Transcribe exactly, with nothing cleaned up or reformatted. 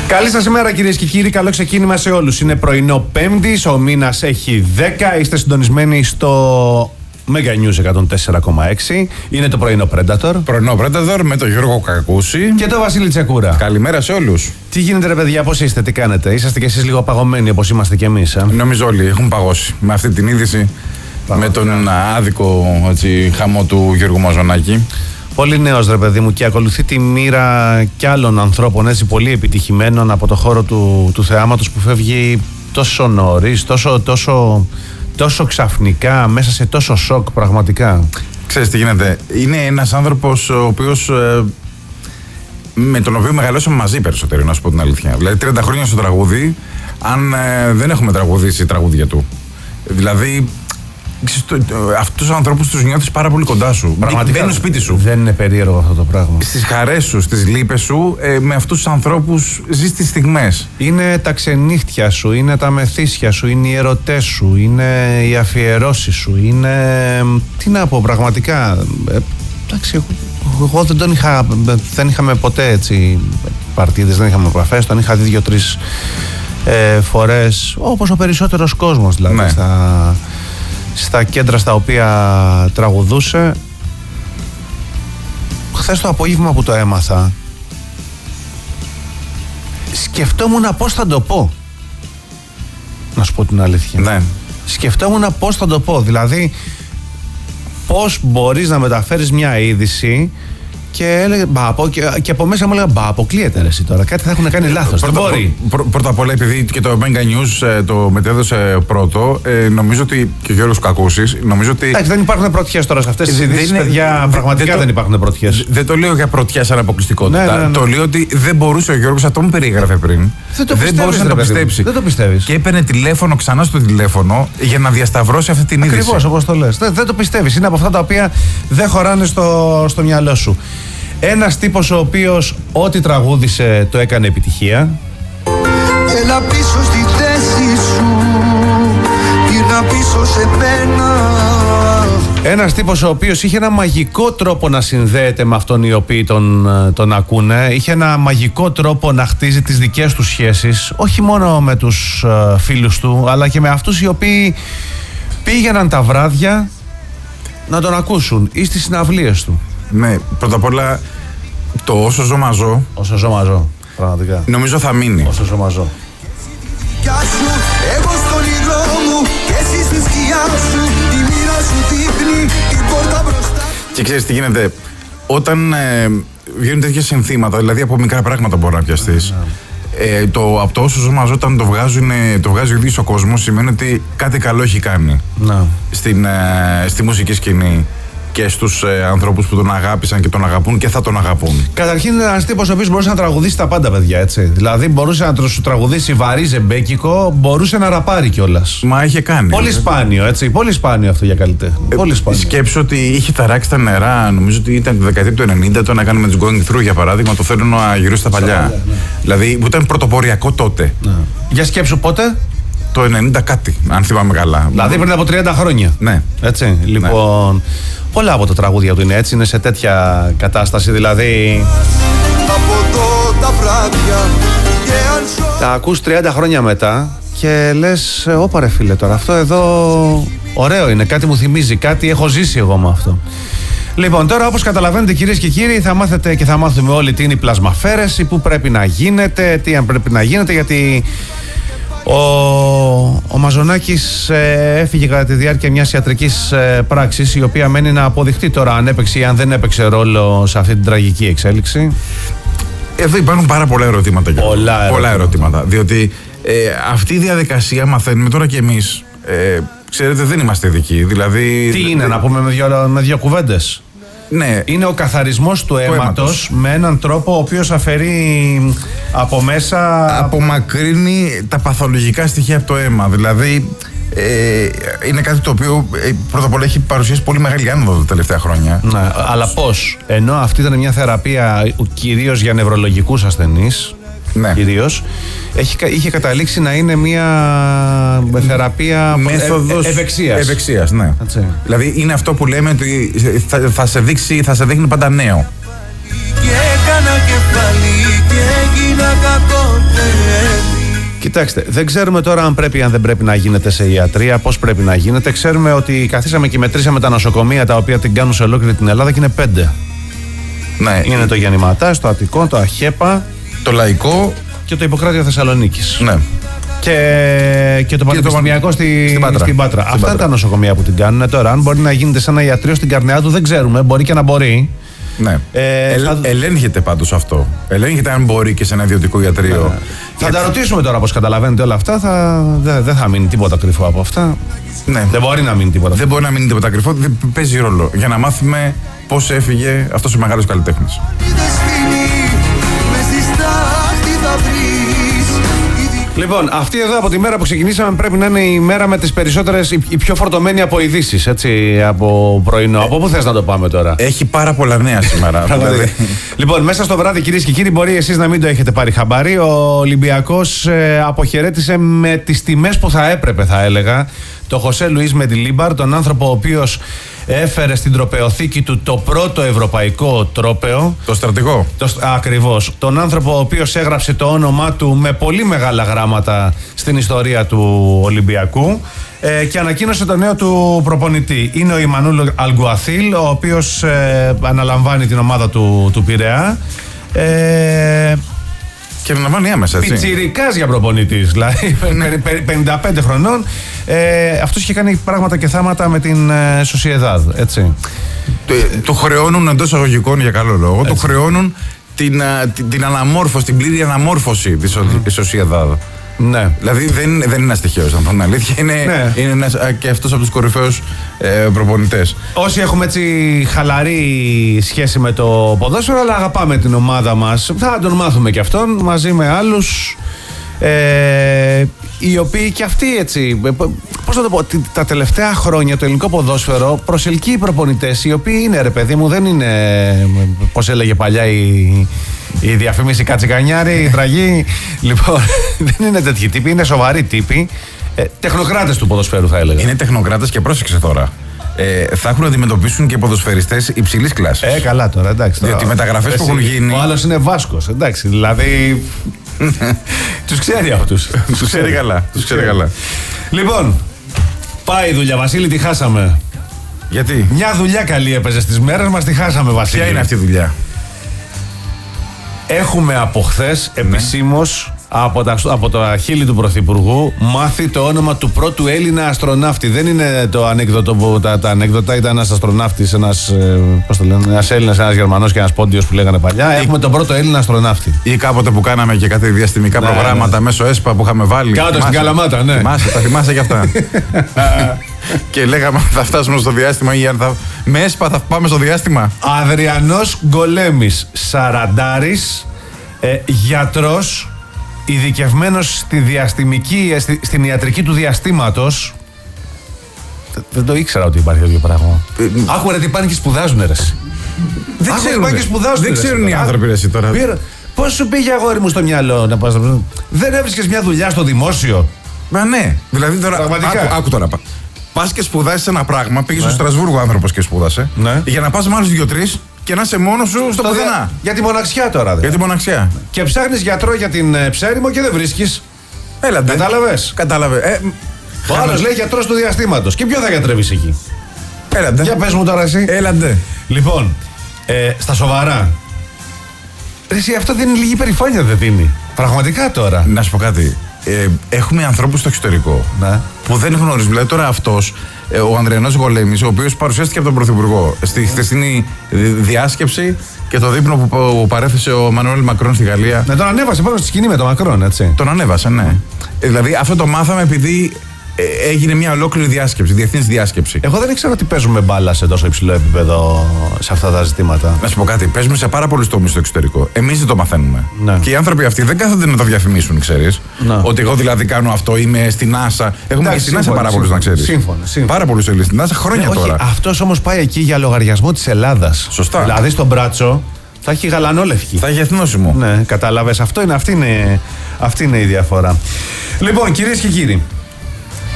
Καλή σας ημέρα κυρίες και κύριοι, καλό ξεκίνημα σε όλους. Είναι πρωινό Πέμπτης, ο μήνας έχει δέκα, είστε συντονισμένοι στο Mega News εκατόν τέσσερα κόμμα έξι. Είναι το πρωινό Predator. Πρωινό Predator με τον Γιώργο Κακούση και τον Βασίλη Τσεκούρα. Καλημέρα σε όλους. Τι γίνεται ρε παιδιά, πώς είστε, τι κάνετε? Είσαστε κι εσείς λίγο παγωμένοι όπως είμαστε κι εμείς? Α? Νομίζω όλοι έχουν παγώσει με αυτή την είδηση. Παγωτικά. Με τον άδικο έτσι, χαμό του Γιώργου Μαζονάκη. Πολύ νέος ρε παιδί μου και ακολουθεί τη μοίρα κι άλλων ανθρώπων έτσι πολύ επιτυχημένων από το χώρο του, του θεάματος που φεύγει τόσο νωρίς, τόσο, τόσο, τόσο ξαφνικά, μέσα σε τόσο σοκ πραγματικά. Ξέρεις τι γίνεται, είναι ένας άνθρωπος ο οποίος ε, με τον οποίο μεγαλώσαμε μαζί περισσότερο, να σου πω την αλήθεια. Δηλαδή τριάντα χρόνια στο τραγούδι, αν ε, δεν έχουμε τραγουδήσει τραγούδια του. Δηλαδή αυτούς τους ανθρώπους τους νιώθεις πάρα πολύ κοντά σου. Πραγματικά μπαίνουν σπίτι σου. Δεν είναι περίεργο αυτό το πράγμα. Στις χαρές σου, στις λύπες σου, ε, με αυτούς τους ανθρώπους ζεις τις στιγμές. Είναι τα ξενύχτια σου, είναι τα μεθύσια σου, είναι οι ερωτές σου, είναι οι αφιερώσεις σου, είναι. Τι να πω, πραγματικά. Ε, εντάξει, εγώ δεν τον είχα. Δεν είχαμε ποτέ έτσι παρτίδες, δεν είχαμε επαφές. Τον είχα δει δύο-τρεις ε, φορές, όπως ο περισσότερος κόσμος δηλαδή. Ναι. Στα, στα κέντρα στα οποία τραγουδούσε. Χθες το απόγευμα που το έμαθα, σκεφτόμουν πώς θα το πω. Να σου πω την αλήθεια. Ναι. Σκεφτόμουν πώς θα το πω. Δηλαδή, πώς μπορείς να μεταφέρεις μια είδηση και, έλεγε, μπα, και, και από μέσα μου έλεγα μπα, αποκλείεται ρε εσύ τώρα. Κάτι θα έχουν κάνει λάθος. Πρώτα, μπορεί. Πρω, πρώτα απ' όλα, επειδή και το Mega News ε, το μετέδωσε πρώτο, ε, νομίζω ότι. Και ο Γιώργος Κακούσης, νομίζω ότι. Εντάξει, δεν υπάρχουν πρωτιές τώρα σε αυτές τις ειδήσεις, παιδιά. Δε, πραγματικά δε, δεν υπάρχουν πρωτιές. Δεν το λέω για πρωτιά σαν αποκλειστικότητα. Ναι, ναι, ναι. Το λέω ότι δεν μπορούσε ο Γιώργος, αυτό μου περιέγραφε πριν. Δεν, το δεν μπορούσε να το πιστέψει. Δεν το πιστεύεις. Και έπαιρνε τηλέφωνο ξανά στο τηλέφωνο για να διασταυρώσει αυτή την είδηση. Ακριβώς όπως το λες. Δεν, δεν το πιστεύεις. Είναι από αυτά τα οποία δεν χωράνε στο, στο μυαλό σου. Ένας τύπος ο οποίος ό,τι τραγούδισε το έκανε επιτυχία. Έλα πίσω στη θέση σου, γύρνα πίσω σε μένα. Ένας τύπος ο οποίος είχε ένα μαγικό τρόπο να συνδέεται με αυτόν οι οποίοι τον, τον ακούνε. Είχε ένα μαγικό τρόπο να χτίζει τις δικές του σχέσεις, όχι μόνο με τους uh, φίλους του, αλλά και με αυτούς οι οποίοι πήγαιναν τα βράδια να τον ακούσουν ή στις συναυλίες του. Ναι, πρώτα απ' όλα το όσο ζω μαζώ. Όσο ζω μαζώ, πραγματικά. Νομίζω θα μείνει. Όσο ζω μαζώ. Εγώ στον ήρω μου και εσύ στη σκιά σου, η μοίρα σου δείχνει την πόρτα μπροστά. Και ξέρεις τι γίνεται, όταν ε, βγαίνουν τέτοια συνθήματα, δηλαδή από μικρά πράγματα μπορεί να πιαστείς. Ε, το, από το όσο ζω μαζώ, όταν το, βγάζουν, το βγάζει ο ίδιος ο κόσμος, σημαίνει ότι κάτι καλό έχει κάνει να. Στην, ε, στη μουσική σκηνή. Και στους ε, ανθρώπους που τον αγάπησαν και τον αγαπούν και θα τον αγαπούν. Καταρχήν είναι ένας τύπος ο οποίος μπορούσε να τραγουδήσει τα πάντα, παιδιά, έτσι. Δηλαδή μπορούσε να σου τραγουδήσει βαρύ ζεμπέκικο, μπορούσε να ραπάρει κιόλας. Μα είχε κάνει. Πολύ σπάνιο, έτσι. Πολύ σπάνιο αυτό για καλλιτέχνη. Ε, Πολύ σπάνιο. Σκέψου ότι είχε ταράξει τα νερά, νομίζω ότι ήταν τη δεκαετία του ενενήντα, το να κάνει με τους Going Through για παράδειγμα, το θέλω να γυρίσει στα παλιά. παλιά ναι. Δηλαδή που ήταν πρωτοποριακό τότε. Ναι. Για σκέψου πότε. Το ενενήντα κάτι, αν θυμάμαι καλά. Δηλαδή πριν από τριάντα χρόνια. Ναι. Έτσι. Λοιπόν. Ναι. Πολλά από τα τραγούδια του είναι έτσι, είναι σε τέτοια κατάσταση, δηλαδή. Από εδώ τα βράδια και αν τα ακούς τριάντα χρόνια μετά και λες, όπα ρε φίλε τώρα, αυτό εδώ ωραίο είναι, κάτι μου θυμίζει, κάτι έχω ζήσει εγώ με αυτό. Λοιπόν, τώρα όπως καταλαβαίνετε κυρίες και κύριοι, θα μάθετε και θα μάθουμε όλοι τι είναι η πλασμαφέρεση, πού πρέπει να γίνεται, τι αν πρέπει να γίνεται, γιατί Ο, ο Μαζονάκης ε, έφυγε κατά τη διάρκεια μιας ιατρικής ε, πράξης, η οποία μένει να αποδειχτεί τώρα αν έπαιξε ή αν δεν έπαιξε ρόλο σε αυτή την τραγική εξέλιξη. Εδώ υπάρχουν πάρα πολλά ερωτήματα. Πολλά, ερωτήματα. πολλά ερωτήματα. Διότι ε, αυτή η διαδικασία μαθαίνουμε τώρα κι εμείς. Ε, ξέρετε, δεν είμαστε ειδικοί. Δηλαδή, τι είναι, δε... να πούμε με δύο, με δύο κουβέντες. Ναι. Είναι ο καθαρισμός του αίματος, αίματος με έναν τρόπο ο οποίος αφαιρεί από μέσα. Απομακρύνει τα παθολογικά στοιχεία από το αίμα. Δηλαδή ε, είναι κάτι το οποίο ε, πρώτα απ' όλα έχει παρουσιάσει πολύ μεγάλη άνοδο τα τελευταία χρόνια. Ναι, αλλά πώς? Ενώ αυτή ήταν μια θεραπεία κυρίως για νευρολογικούς ασθενείς. Ναι. Κυρίως έχει, είχε καταλήξει να είναι μια θεραπεία μέθοδος ε, ευεξίας. ευεξίας, ναι. Έτσι. Δηλαδή είναι αυτό που λέμε ότι θα, θα, σε, δείξει, θα σε δείχνει πάντα νέο. Και έκανα κεφάλι και έγινα κακότερος. Κοιτάξτε, δεν ξέρουμε τώρα αν πρέπει ή αν δεν πρέπει να γίνεται σε ιατρία, πώς πρέπει να γίνεται. Ξέρουμε ότι καθίσαμε και μετρήσαμε τα νοσοκομεία τα οποία την κάνουν σε ολόκληρη την Ελλάδα και είναι πέντε. Ναι. Είναι το Γεννηματάς, το Αττικό, το Αχέπα, το Λαϊκό και το Ιπποκράτιο Θεσσαλονίκης. Ναι. Και, και το Πανεπιστημιακό στη, στην Πάτρα. Στην Πάτρα. Στην Αυτά Πάτρα. Είναι τα νοσοκομεία που την κάνουν. Τώρα, αν μπορεί να γίνεται σε ένα ιατρείο στην Καρνεάτου, δεν ξέρουμε. Μπορεί και να μπορεί. Ναι. Ε, ε, θα... Ελέγχεται πάντως αυτό. Ελέγχεται αν μπορεί και σε ένα ιδιωτικό ιατρείο. Ναι. Θα τα ρωτήσουμε τώρα, όπως καταλαβαίνετε όλα αυτά. Θα... Δεν δε θα μείνει τίποτα κρυφό από αυτά. Ναι. Δεν μπορεί να μείνει τίποτα. Δεν μπορεί να μείνει τίποτα κρυφό. Δεν παίζει ρόλο. Για να μάθουμε πώς έφυγε αυτός ο μεγάλος καλλιτέχνης. Λοιπόν, αυτή εδώ από τη μέρα που ξεκινήσαμε πρέπει να είναι η μέρα με τις περισσότερες, η πιο φορτωμένη από ειδήσεις, έτσι, από πρωινό. Ε, από πού θες να το πάμε τώρα? Έχει πάρα πολλά νέα σήμερα. δηλαδή. Λοιπόν, μέσα στο βράδυ, κυρίες και κύριοι, μπορεί εσείς να μην το έχετε πάρει χαμπάρι. Ο Ολυμπιακός ε, αποχαιρέτησε με τις τιμές που θα έπρεπε, θα έλεγα, το Χωσέ Λουίς Μεντιλίμπαρ, τον άνθρωπο ο οποίος έφερε στην τροπεοθήκη του το πρώτο ευρωπαϊκό τρόπεο. Το στρατηγό. Το, ακριβώς. Τον άνθρωπο ο οποίος έγραψε το όνομά του με πολύ μεγάλα γράμματα στην ιστορία του Ολυμπιακού ε, και ανακοίνωσε το νέο του προπονητή. Είναι ο Ιμανούλ Αλγκουαθίλ, ο οποίος ε, αναλαμβάνει την ομάδα του, του Πειραιά. Ε, Και αναλαμβάνει άμεσα, έτσι. Πιτσιρικάς για προπονητής, δηλαδή πενήντα πέντε χρονών. Ε, αυτός είχε κάνει πράγματα και θάματα με την ε, Σοσιεδάδ, έτσι. Το, το χρεώνουν εντός αγωγικών για καλό λόγο. Έτσι. Το χρεώνουν την, την, την αναμόρφωση, την πλήρη αναμόρφωση της mm. Σοσιεδάδ. Ναι. Δηλαδή δεν, δεν είναι αστοιχείος, αν πω την αλήθεια. Είναι, ναι. είναι ένας, και αυτός από τους κορυφαίους ε, προπονητές. Όσοι έχουμε έτσι χαλαρή σχέση με το ποδόσφαιρο, αλλά αγαπάμε την ομάδα μας, θα τον μάθουμε και αυτόν μαζί με άλλους. Ε, οι οποίοι και αυτοί έτσι, πώς να το πω, τα τελευταία χρόνια το ελληνικό ποδόσφαιρο προσελκύει προπονητές οι οποίοι είναι, ρε παιδί μου, δεν είναι, πώς έλεγε παλιά η, η διαφήμιση Κατσικανιάρη, η τραγή. Λοιπόν, δεν είναι τέτοιοι τύποι, είναι σοβαροί τύποι, ε, τεχνοκράτες του ποδοσφαίρου, θα έλεγα. Είναι τεχνοκράτες και πρόσεξε τώρα. Ε, θα έχουν να αντιμετωπίσουν και ποδοσφαιριστές υψηλής κλάσης. Ε, καλά τώρα, εντάξει. Διότι οι μεταγραφές που έχουν γίνει. Ο άλλος είναι Βάσκος, εντάξει, δηλαδή. Τους ξέρει αυτούς. Τους ξέρει καλά. Τους ξέρει καλά. Λοιπόν, πάει η δουλειά, Βασίλη, τη χάσαμε. Γιατί? Μια δουλειά καλή έπαιζε στις μέρες μας, τη χάσαμε, Βασίλη. Ποια είναι αυτή η δουλειά? Έχουμε από χθες ναι. επισήμως από τα, από το χείλη του Πρωθυπουργού μάθει το όνομα του πρώτου Έλληνα αστροναύτη. Δεν είναι το ανέκδοτο που τα, τα ανέκδοτα ήταν ένας αστροναύτης, ένας, ε, πώς το λένε, ένας Έλληνας, ένας Γερμανός και ένας Πόντιος που λέγανε παλιά. Ή... Έχουμε τον πρώτο Έλληνα αστροναύτη. Ή κάποτε που κάναμε και κάτι διαστημικά ναι, προγράμματα ναι. μέσω ΕΣΠΑ που είχαμε βάλει. Κάτω θυμάσαι, στην Καλαμάτα, ναι. Θυμάσαι, τα θυμάσαι κι αυτά. Και λέγαμε θα φτάσουμε στο διάστημα ή αν θα... με ΕΣΠΑ θα πάμε στο διάστημα. Αδριανός Γκολέμης, σαραντάρης, ε, γιατρός, ειδικευμένος στη διαστημική, στη, στην ιατρική του διαστήματος. Δεν το ήξερα ότι υπάρχει τέτοιο πράγμα. Ε, Άκου ρε τι πάνε και σπουδάζουν ρε. Δεν ξέρουν, και σπουδάζουν, δεν ξέρουν οι άνθρωποι ρε εσύ τώρα. Πήρα, πώς σου πήγε αγόρι μου στο μυαλό να πας? Δεν έβρισκες μια δουλειά στο δημόσιο? Μα ναι, δηλαδή τώρα. Άκου, άκου τώρα. Πας και σπουδάσεις ένα πράγμα. Πήγε ναι. στο Στρασβούργο άνθρωπος και σπούδασε. Ναι. Για να πας με άλλους δύο-τρεις και να είσαι μόνος σου στο πουθενά. Δια... Για τη μοναξιά τώρα. Δηλαδή. Για τη μοναξιά. Και ψάχνεις γιατρό για την ε, Ψέριμο και δεν βρίσκεις. Έλατε. Κατάλαβες. Κατάλαβε. Ε, Ο άλλος χάμε... λέει γιατρός του διαστήματος. Και ποιο θα γιατρεύεις εκεί? Έλατε. Για πες μου τώρα εσύ. Έλατε. Λοιπόν, ε, στα σοβαρά. Εσύ αυτό δεν είναι λίγη περηφάνεια, δεν δίνει? Πραγματικά τώρα. Να σου πω κάτι. Ε, έχουμε ανθρώπους στο εξωτερικό ναι. που δεν γνωρίζουν. Δηλαδή τώρα αυτός, ε, ο Ανδριανός Γκολέμης, ο οποίος παρουσιάστηκε από τον Πρωθυπουργό στη χθεσινή διάσκεψη και το δείπνο που, που παρέθεσε ο Μανουέλ Μακρόν στη Γαλλία. Ναι, τον ανέβασε πάνω στη σκηνή με τον Μακρόν, έτσι. Τον ανέβασε, ναι. Ε, δηλαδή αυτό το μάθαμε επειδή ε, έγινε μια ολόκληρη διάσκεψη, διεθνής διάσκεψη. Εγώ δεν ήξερα ότι παίζουμε μπάλα σε τόσο υψηλό επίπεδο σε αυτά τα ζητήματα. Να σου πω κάτι, παίζουμε σε πάρα πολλούς τομείς στο εξωτερικό. Εμείς δεν το μαθαίνουμε. Ναι. Και οι άνθρωποι αυτοί δεν κάθονται να το διαφημίσουν, ξέρεις. Ναι. Ότι εγώ δηλαδή κάνω αυτό, είμαι στην NASA. Έχουμε και στην NASA πάρα πολλούς, να ξέρεις. Σύμφωνα. Πάρα πολλούς Έλληνες στην NASA χρόνια ναι, τώρα. Αυτός όμως πάει εκεί για λογαριασμό της Ελλάδας. Σωστά. Δηλαδή στον μπράτσο θα έχει γαλανόλευκη. Θα έχει εθνόσημο. Ναι, κατάλαβες. Αυτό είναι, αυτή, είναι, αυτή είναι η διαφορά. Λοιπόν, κυρίες και κύριοι.